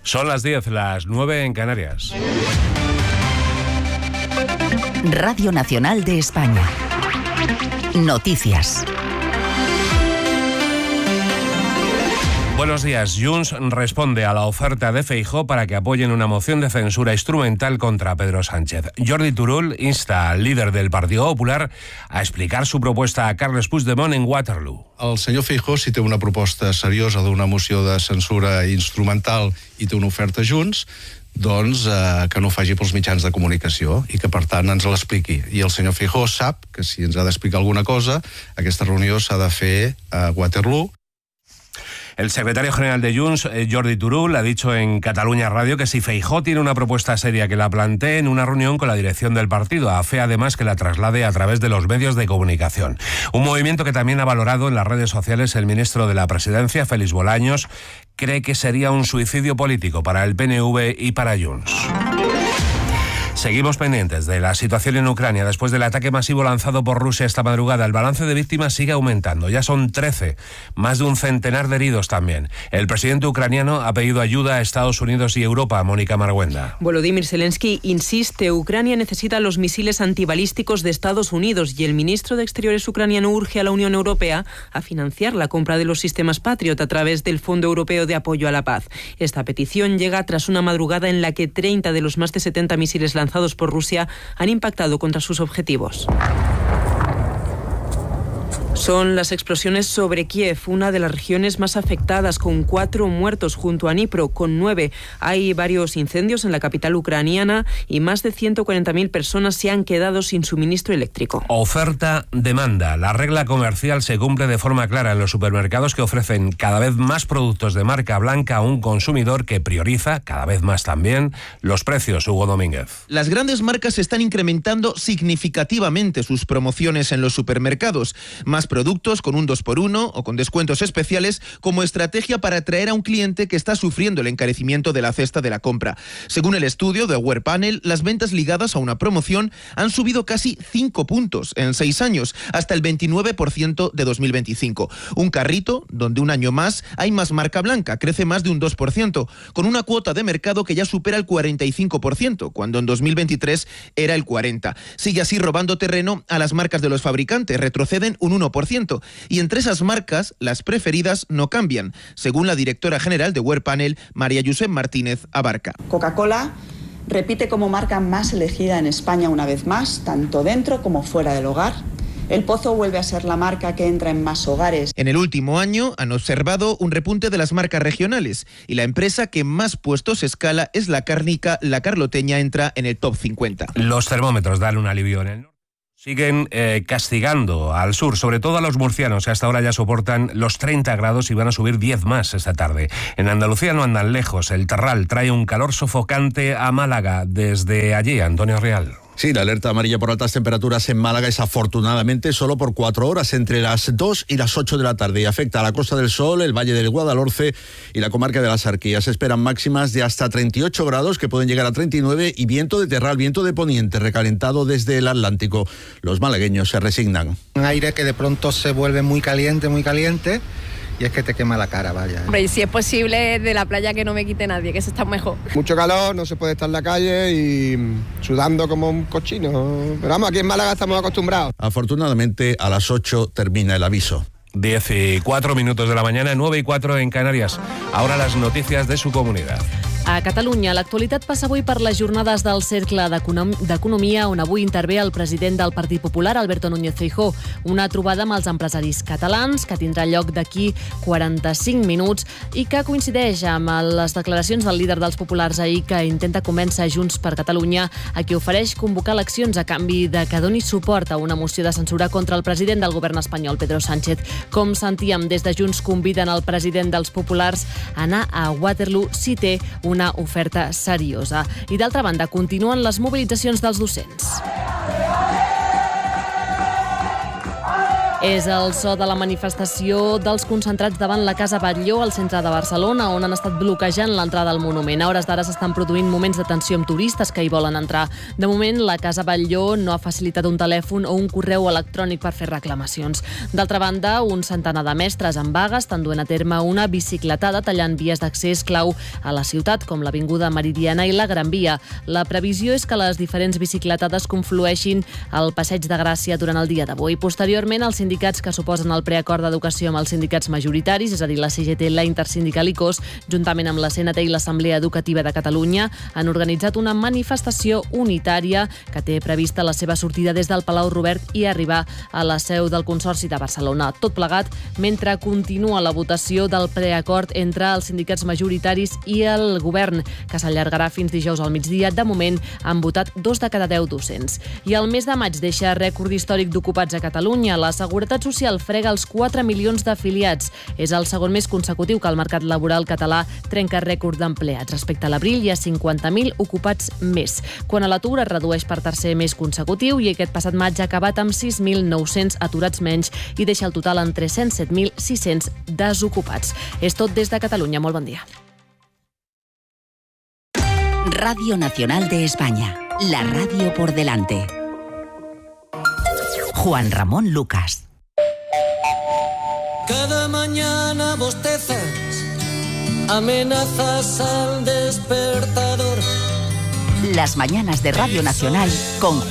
Son las 10, las 9 en Canarias. Radio Nacional de España. Noticias. Buenos días. Junts responde a la oferta de Feijóo para que apoyen una moción de censura instrumental contra Pedro Sánchez. Jordi Turull insta al líder del Partido Popular a explicar su propuesta a Carles Puigdemont en Waterloo. El senyor Feijóo, si té una proposta seriosa d'una moció de censura instrumental i té una oferta Junts, doncs que no ho faci pels mitjans de comunicació i que, per tant, ens l'expliqui. I el senyor Feijóo sap que si ens ha d'explicar alguna cosa, aquesta reunió s'ha de fer a Waterloo. El secretario general de Junts, Jordi Turull, ha dicho en Cataluña Radio que si Feijóo tiene una propuesta seria, que la plantee en una reunión con la dirección del partido, a fe además que la traslade a través de los medios de comunicación. Un movimiento que también ha valorado en las redes sociales el ministro de la Presidencia, Félix Bolaños, cree que sería un suicidio político para el PNV y para Junts. Seguimos pendientes de la situación en Ucrania. Después del ataque masivo lanzado por Rusia esta madrugada, el balance de víctimas sigue aumentando. Ya son 13, más de un centenar de heridos también. El presidente ucraniano ha pedido ayuda a Estados Unidos y Europa. Mónica Marguenda. Volodymyr Zelensky insiste, Ucrania necesita los misiles antibalísticos de Estados Unidos y el ministro de Exteriores ucraniano urge a la Unión Europea a financiar la compra de los sistemas Patriot a través del Fondo Europeo de Apoyo a la Paz. Esta petición llega tras una madrugada en la que 30 de los más de 70 misiles lanzados por Rusia han impactado contra sus objetivos. Son las explosiones sobre Kiev, una de las regiones más afectadas, con 4 muertos junto a Dnipro, con 9. Hay varios incendios en la capital ucraniana y más de 140.000 personas se han quedado sin suministro eléctrico. Oferta-demanda. La regla comercial se cumple de forma clara en los supermercados, que ofrecen cada vez más productos de marca blanca a un consumidor que prioriza, cada vez más también, los precios. Hugo Domínguez. Las grandes marcas están incrementando significativamente sus promociones en los supermercados. Más productos con un 2x1 o con descuentos especiales como estrategia para atraer a un cliente que está sufriendo el encarecimiento de la cesta de la compra. Según el estudio de Awarepanel, las ventas ligadas a una promoción han subido casi 5 puntos en 6 años, hasta el 29% de 2025. Un carrito donde un año más hay más marca blanca, crece más de un 2%, con una cuota de mercado que ya supera el 45%, cuando en 2023 era el 40%. Sigue así robando terreno a las marcas de los fabricantes, retroceden un 1%. Y entre esas marcas, las preferidas no cambian, según la directora general de Awarepanel, María Josep Martínez Abarca. Coca-Cola repite como marca más elegida en España una vez más, tanto dentro como fuera del hogar. El Pozo vuelve a ser la marca que entra en más hogares. En el último año han observado un repunte de las marcas regionales y la empresa que más puestos escala es la cárnica. La Carloteña entra en el top 50. Los termómetros dan un alivio en el norte. Siguen castigando al sur, sobre todo a los murcianos, que hasta ahora ya soportan los 30 grados y van a subir 10 más esta tarde. En Andalucía no andan lejos. El Terral trae un calor sofocante a Málaga. Desde allí, Antonio Real. Sí, la alerta amarilla por altas temperaturas en Málaga es afortunadamente solo por 4 horas, entre las 2 y las 8 de la tarde, y afecta a la Costa del Sol, el Valle del Guadalhorce y la comarca de las Arquías. Se esperan máximas de hasta 38 grados, que pueden llegar a 39, y viento de terral, viento de poniente, recalentado desde el Atlántico. Los malagueños se resignan. Un aire que de pronto se vuelve muy caliente, y es que te quema la cara, vaya. Hombre, y si es posible, de la playa que no me quite nadie, que se está mejor. Mucho calor, no se puede estar en la calle y sudando como un cochino. Pero vamos, aquí en Málaga estamos acostumbrados. Afortunadamente, a las 8 termina el aviso. 14 minutos de la mañana, 9:04 en Canarias. Ahora las noticias de su comunidad. A Catalunya, l'actualitat passa avui per les jornades del Cercle d'Economia, on avui intervé el president del Partit Popular, Alberto Núñez Feijóo. Una trobada amb els empresaris catalans que tindrà lloc d'aquí 45 minuts i que coincideix amb les declaracions del líder dels populars ahir, que intenta convèncer Junts per Catalunya, a qui ofereix convocar eleccions a canvi de que doni suport a una moció de censura contra el president del govern espanyol, Pedro Sánchez. Com sentíem, des de Junts conviden el president dels populars a anar a Waterloo si té una oferta seriosa. I d'altra banda, continuen les mobilitzacions dels docents. És el so de la manifestació dels concentrats davant la Casa Batlló al centre de Barcelona, on han estat bloquejant l'entrada al monument. A hores d'ara s'estan produint moments de tensió amb turistes que hi volen entrar. De moment, la Casa Batlló no ha facilitat un telèfon o un correu electrònic per fer reclamacions. D'altra banda, un centenar de mestres en vaga estan duent a terme una bicicletada tallant vies d'accés clau a la ciutat, com l'Avinguda Meridiana i la Gran Via. La previsió és que les diferents bicicletades conflueixin al Passeig de Gràcia durant el dia d'avui. Posteriorment, els sindicats que suposen el preacord d'educació amb els sindicats majoritaris, és a dir, la CGT, la Intersindical i COS, juntament amb la CNT i l'Assemblea Educativa de Catalunya, han organitzat una manifestació unitària que té prevista la seva sortida des del Palau Robert i arribar a la seu del Consorci de Barcelona. Tot plegat mentre continua la votació del preacord entre els sindicats majoritaris i el govern, que s'allargarà fins dijous al migdia. De moment han votat 2 de cada 10 docents. I el mes de maig deixa rècord històric d'ocupats a Catalunya. La Seguretat Social frega els 4 milions d'afiliats. És el segon mes consecutiu que el mercat laboral català trenca rècord d'empleats. Respecte a l'abril hi ha 50.000 ocupats més. Quan a l'atur es redueix per tercer mes consecutiu i aquest passat maig ha acabat amb 6.900 aturats menys i deixa el total en 307.600 desocupats. És tot des de Catalunya. Molt bon dia. Radio Nacional de España. La radio por delante. Juan Ramón Lucas. Cada mañana bostezas, amenazas al despertador. Las mañanas de Radio Nacional con